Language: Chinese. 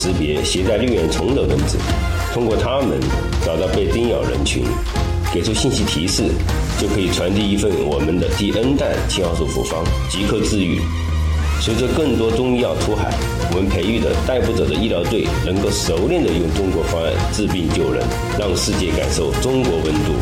识别携带绿原虫的蚊子，通过它们找到被叮咬人群，给出信息提示，就可以传递一份我们的第 N 弹青蒿素复方，即刻治愈。随着更多中医药出海，我们培育的逮捕者的医疗队能够熟练地用中国方案治病救人，让世界感受中国温度。